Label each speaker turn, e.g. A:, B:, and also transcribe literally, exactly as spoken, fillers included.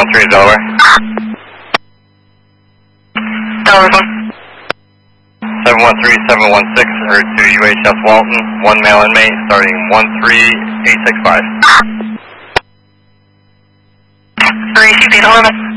A: one three Delaware.
B: Delaware.
A: seven one three seven one six, or to U H S Walton, one male inmate, starting one three eight six five.
B: Received eight eleven.